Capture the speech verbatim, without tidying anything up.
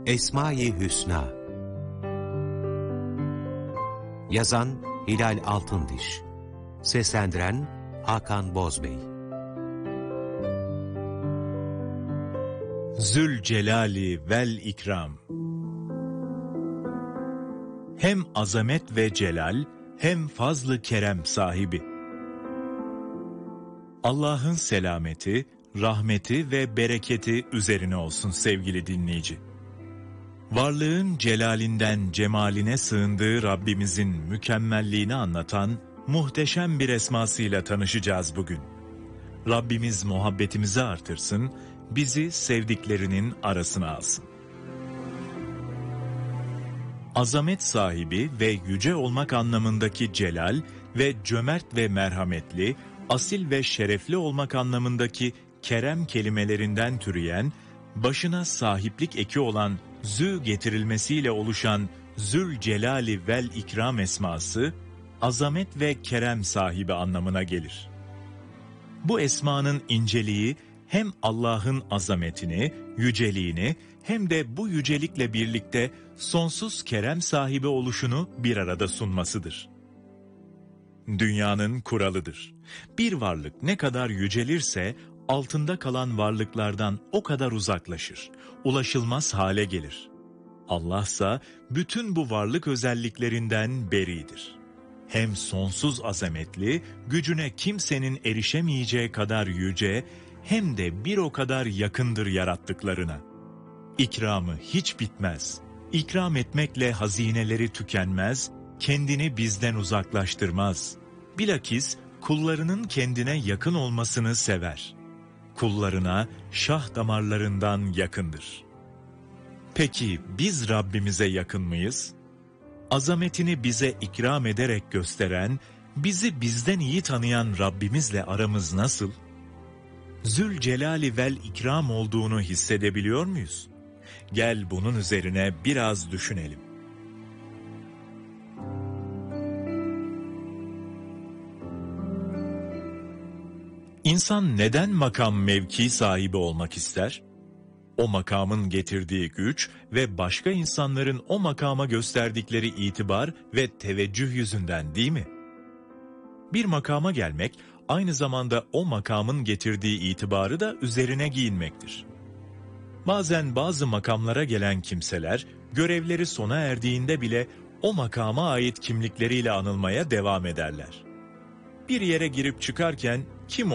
Esma-i Hüsna. Yazan Hilal Altındiş. Seslendiren Hakan Bozbey. Zülcelali vel ikram. Hem azamet ve celal, hem fazl-ı kerem sahibi. Allah'ın selameti, rahmeti ve bereketi üzerine olsun sevgili dinleyici. Varlığın celalinden cemaline sığındığı Rabbimizin mükemmelliğini anlatan muhteşem bir esmasıyla tanışacağız bugün. Rabbimiz muhabbetimizi artırsın, bizi sevdiklerinin arasına alsın. Azamet sahibi ve yüce olmak anlamındaki celal ve cömert ve merhametli, asil ve şerefli olmak anlamındaki kerem kelimelerinden türeyen, başına sahiplik eki olan zü getirilmesiyle oluşan Zülcelali vel ikram esması, azamet ve kerem sahibi anlamına gelir. Bu esmanın inceliği, hem Allah'ın azametini, yüceliğini, hem de bu yücelikle birlikte sonsuz kerem sahibi oluşunu bir arada sunmasıdır. Dünyanın kuralıdır. Bir varlık ne kadar yücelirse, altında kalan varlıklardan o kadar uzaklaşır, ulaşılmaz hale gelir. Allah'sa bütün bu varlık özelliklerinden beridir. Hem sonsuz azametli, gücüne kimsenin erişemeyeceği kadar yüce, hem de bir o kadar yakındır yarattıklarına. İkramı hiç bitmez. İkram etmekle hazineleri tükenmez, kendini bizden uzaklaştırmaz. Bilakis kullarının kendine yakın olmasını sever. Kullarına şah damarlarından yakındır. Peki biz Rabbimize yakın mıyız? Azametini bize ikram ederek gösteren, bizi bizden iyi tanıyan Rabbimizle aramız nasıl? Zülcelali vel ikram olduğunu hissedebiliyor muyuz? Gel bunun üzerine biraz düşünelim. İnsan neden makam mevki sahibi olmak ister? O makamın getirdiği güç ve başka insanların o makama gösterdikleri itibar ve teveccüh yüzünden değil mi? Bir makama gelmek, aynı zamanda o makamın getirdiği itibarı da üzerine giyinmektir. Bazen bazı makamlara gelen kimseler, görevleri sona erdiğinde bile o makama ait kimlikleriyle anılmaya devam ederler. Bir yere girip çıkarken kim